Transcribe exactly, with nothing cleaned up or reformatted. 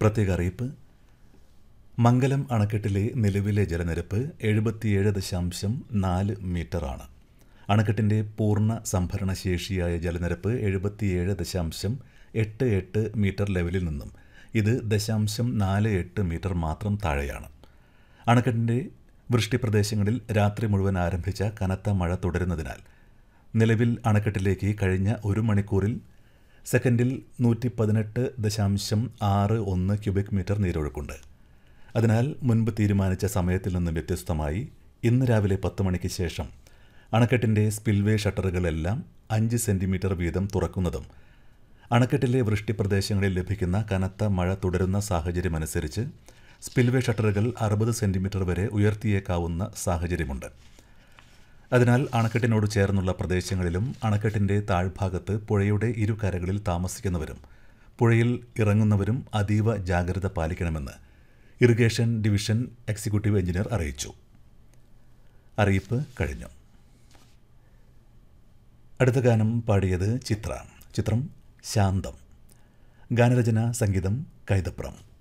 പ്രത്യേക അറിയിപ്പ്. മംഗലം അണക്കെട്ടിലെ നിലവിലെ ജലനിരപ്പ് എഴുപത്തിയേഴ് ദശാംശം നാല് മീറ്ററാണ്. അണക്കെട്ടിൻ്റെ പൂർണ്ണ സംഭരണശേഷിയായ ജലനിരപ്പ് എഴുപത്തിയേഴ് ദശാംശം എട്ട് എട്ട് മീറ്റർ ലെവലിൽ നിന്നും ഇത് ദശാംശം നാല് എട്ട് മീറ്റർ മാത്രം താഴെയാണ്. അണക്കെട്ടിൻ്റെ വൃഷ്ടിപ്രദേശങ്ങളിൽ രാത്രി മുഴുവൻ ആരംഭിച്ച കനത്ത മഴ തുടരുന്നതിനാൽ നിലവിൽ അണക്കെട്ടിലേക്ക് കഴിഞ്ഞ ഒരു മണിക്കൂറിൽ സെക്കൻഡിൽ നൂറ്റി പതിനെട്ട് ദശാംശം ആറ് ഒന്ന് ക്യൂബിക് മീറ്റർ നീരൊഴുക്കുണ്ട്. അതിനാൽ മുൻപ് തീരുമാനിച്ച സമയത്തിൽ നിന്ന് വ്യത്യസ്തമായി ഇന്ന് രാവിലെ പത്ത് മണിക്ക് ശേഷം അണക്കെട്ടിൻ്റെ സ്പിൽവേ ഷട്ടറുകളെല്ലാം അഞ്ച് സെൻറ്റിമീറ്റർ വീതം തുറക്കുന്നതും അണക്കെട്ടിലെ വൃഷ്ടിപ്രദേശങ്ങളിൽ ലഭിക്കുന്ന കനത്ത മഴ തുടരുന്ന സാഹചര്യമനുസരിച്ച് സ്പിൽവേ ഷട്ടറുകൾ അറുപത് സെൻറ്റിമീറ്റർ വരെ ഉയർത്തിയേക്കാവുന്ന സാഹചര്യമുണ്ട്. അതിനാൽ അണക്കെട്ടിനോട് ചേർന്നുള്ള പ്രദേശങ്ങളിലും അണക്കെട്ടിൻ്റെ താഴ്ഭാഗത്ത് പുഴയുടെ ഇരുകരകളിൽ താമസിക്കുന്നവരും പുഴയിൽ ഇറങ്ങുന്നവരും അതീവ ജാഗ്രത പാലിക്കണമെന്ന് ഇറിഗേഷൻ ഡിവിഷൻ എക്സിക്യൂട്ടീവ് എഞ്ചിനീയർ അറിയിച്ചു. അറിയിപ്പ് കഴിഞ്ഞു. അടുത്ത ഗാനം പാടിയത് ചിത്ര. ചിത്രം ശാന്തം. ഗാനരചന സംഗീതം കൈതപ്രം.